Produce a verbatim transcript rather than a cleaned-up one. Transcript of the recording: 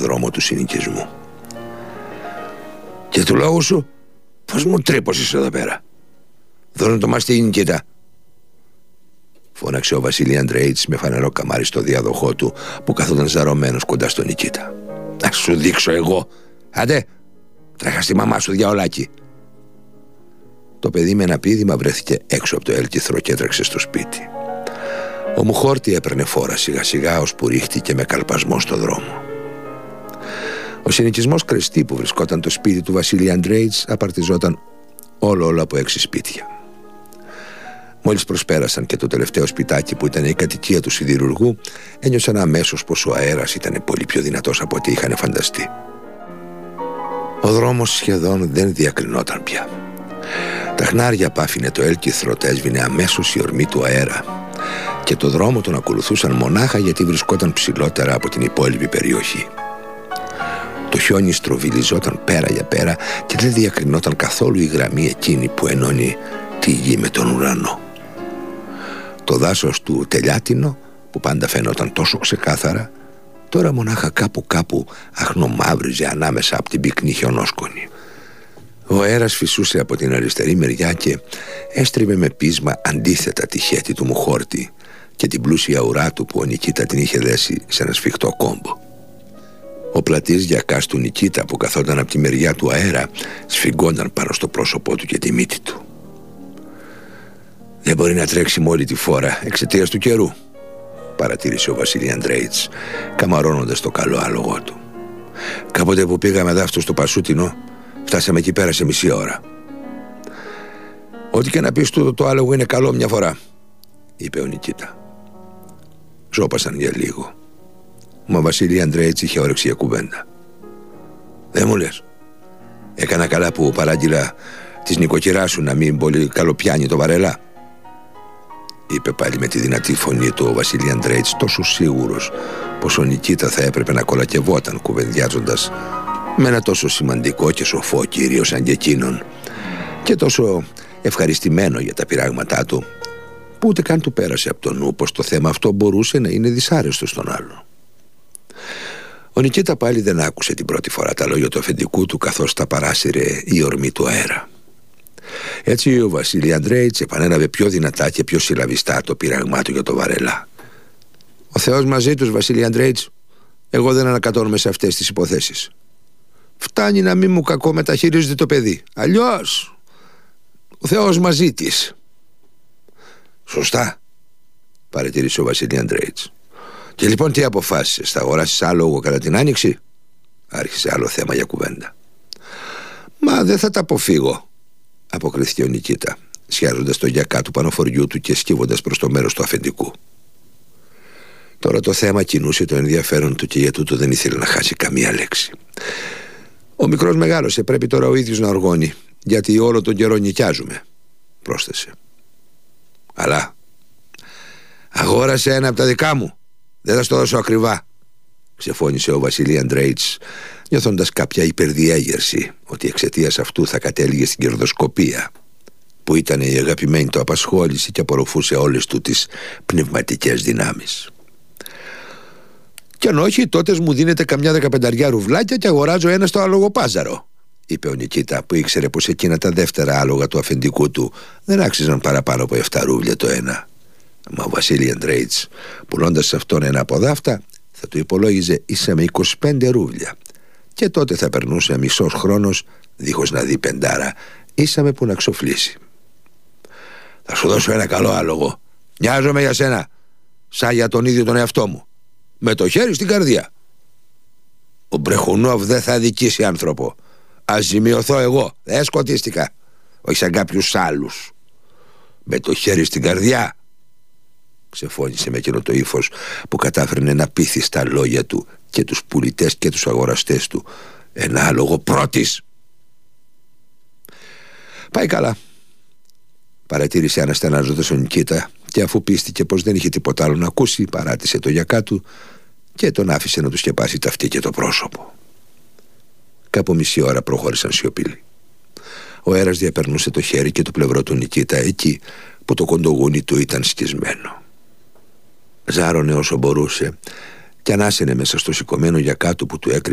δρόμο του συνοικισμού. «Και του λόγου σου, πως μου τρύπωσες εδώ πέρα? Δώνω το μάστι, Νικήτα», φώναξε ο Βασίλη Αντρέιτς με φανερό καμάρι στο διάδοχό του που καθόταν ζαρωμένος κοντά στον Νικήτα. «Να σου δείξω εγώ. Άντε, τρέχα στη μαμά σου, διαολάκι». Το παιδί με ένα πήδημα βρέθηκε έξω από το έλκυθρο και έτρεξε στο σπίτι. Ο Μουχόρτη έπαιρνε φόρα σιγά σιγά, ώσπου ρίχτηκε με καλπασμό στο δρόμο. Ο συνοικισμός Κρεστή που βρισκόταν το σπίτι του Βασίλη Αντρέιτς απαρτιζόταν όλο όλο από έξι σπίτια. Μόλις προσπέρασαν και το τελευταίο σπιτάκι που ήταν η κατοικία του σιδηρουργού, ένιωσαν αμέσως πως ο αέρας ήταν πολύ πιο δυνατός από ό,τι είχαν φανταστεί. Ο δρόμος σχεδόν δεν διακρινόταν πια. Τα χνάρια που άφηνε το έλκυθρο τα έσβηνε αμέσως η ορμή του αέρα και το δρόμο τον ακολουθούσαν μονάχα γιατί βρισκόταν ψηλότερα από την υπόλοιπη περιοχή. Το χιόνι στροβιλιζόταν πέρα για πέρα και δεν διακρινόταν καθόλου η γραμμή εκείνη που ενώνει τη γη με τον ουρανό. Το δάσος του Τελιάτινο, που πάντα φαινόταν τόσο ξεκάθαρα, τώρα μονάχα κάπου κάπου αχνομαύριζε ανάμεσα από την πυκνή χιονόσκονη. Ο αέρας φυσούσε από την αριστερή μεριά και έστριβε με πείσμα αντίθετα τη χέτη του Μουχόρτη και την πλούσια ουρά του που ο Νικήτα την είχε δέσει σε ένα σφιχτό κόμπο. Ο πλατής γιακάς του Νικήτα που καθόταν από τη μεριά του αέρα σφιγγόνταν πάνω στο πρόσωπό του και τη μύτη του. «Δεν μπορεί να τρέξει με όλη τη φόρα εξαιτίας του καιρού», παρατήρησε ο Βασίλη Αντρέιτς, καμαρώνοντας το καλό άλογο του. «Κάποτε που πήγαμε δάφτω στο Πασούτινο, φτάσαμε εκεί πέρα σε μισή ώρα». «Ό,τι και να πεις, τούτο το άλογο είναι καλό μια φορά», είπε ο Νικήτα. Ζώπασαν για λίγο. Μα ο Βασίλη Αντρέιτς είχε όρεξη για κουβέντα. «Δεν μου λες, έκανα καλά που παράγγειλα της νοικοκυράς σου να μην πολύ καλοπιάνει το βαρελά», είπε πάλι με τη δυνατή φωνή του ο Βασίλη Αντρέιτς, τόσο σίγουρος πως ο Νικήτα θα έπρεπε να κολακευόταν κουβεντιάζοντας με ένα τόσο σημαντικό και σοφό κύριο σαν και εκείνον και τόσο ευχαριστημένο για τα πειράγματά του που ούτε καν του πέρασε από το νου πως το θέμα αυτό μπορούσε να είναι δυσάρεστο στον άλλον. Ο Νικήτα πάλι δεν άκουσε την πρώτη φορά τα λόγια του αφεντικού του καθώς τα παράσυρε η ορμή του αέρα. Έτσι ο Βασίλη Αντρέιτς επανέλαβε πιο δυνατά και πιο συλλαβιστά το πείραγμά του για το βαρελά. «Ο Θεός μαζί τους, Βασίλη Αντρέιτς. Εγώ δεν ανακατώνομαι σε αυτές τις υποθέσεις. Φτάνει να μην μου κακό μεταχειρίζεται το παιδί. Αλλιώς ο Θεός μαζί της». «Σωστά», παρατήρησε ο Βασίλη Αντρέιτς. «Και λοιπόν τι αποφάσισες, θα αγοράσεις άλογο κατά την άνοιξη?» Άρχισε άλλο θέμα για κουβέντα. «Μα δεν θα τα αποφύγω», αποκρίθηκε ο Νικήτα, σιάζοντας το γιακά του πανοφοριού του και σκύβοντας προς το μέρος του αφεντικού. Τώρα το θέμα κινούσε το ενδιαφέρον του και για τούτο δεν ήθελε να χάσει καμία λέξη. «Ο μικρός μεγάλωσε, πρέπει τώρα ο ίδιος να οργώνει, γιατί όλο τον καιρό νοικιάζουμε», πρόσθεσε. «Αλλά αγόρασε ένα από τα δικά μου, δεν θα στο δώσω ακριβά», ξεφώνησε ο Βασίλη Αντρέιτς, νιώθοντας κάποια υπερδιέγερση ότι εξαιτίας αυτού θα κατέληγε στην κερδοσκοπία, που ήταν η αγαπημένη του απασχόληση και απορροφούσε όλες του τις πνευματικές δυνάμεις. «Κι αν όχι, τότε μου δίνετε καμιά δεκαπενταριά ρουβλάκια και αγοράζω ένα στο αλογοπάζαρο», είπε ο Νικήτα, που ήξερε πως εκείνα τα δεύτερα άλογα του αφεντικού του δεν άξιζαν παραπάνω από εφτά ρούβλια το ένα. Μα ο Βασίλη Αντρέιτς, πουλώντας σε αυτόν ένα από δάφτα, θα του υπολόγιζε ίσα με είκοσι πέντε ρούβλια και τότε θα περνούσε μισός χρόνος δίχως να δει πεντάρα ίσα με που να ξοφλήσει. «Θα σου δώσω ένα καλό άλογο. Νοιάζομαι για σένα, σαν για τον ίδιο τον εαυτό μου. Με το χέρι στην καρδιά. Ο Μπρεχουνόβ δεν θα αδικήσει άνθρωπο. Ας ζημιωθώ εγώ, δεν σκοτίστηκα, όχι σαν κάποιους άλλους. Με το χέρι στην καρδιά», ξεφώνησε με εκείνο το ύφος που κατάφερνε να πείθει στα λόγια του και τους πουλητές και τους αγοραστές του. «Ένα άλογο πρώτης». «Πάει καλά», παρατήρησε αναστενάζοντας ο Νικήτα, και αφού πίστηκε πως δεν είχε τίποτα άλλο να ακούσει, παράτησε το γιακά του και τον άφησε να του σκεπάσει τα αυτή και το πρόσωπο. Κάπου μισή ώρα προχώρησαν σιωπηλοί. Ο αέρας διαπερνούσε το χέρι και το πλευρό του Νικήτα εκεί που το κοντογούνι του ήταν σκισμένο. Ζάρωνε όσο μπορούσε και ανάσαινε μέσα στο σηκωμένο γιακά του που του έκρυψε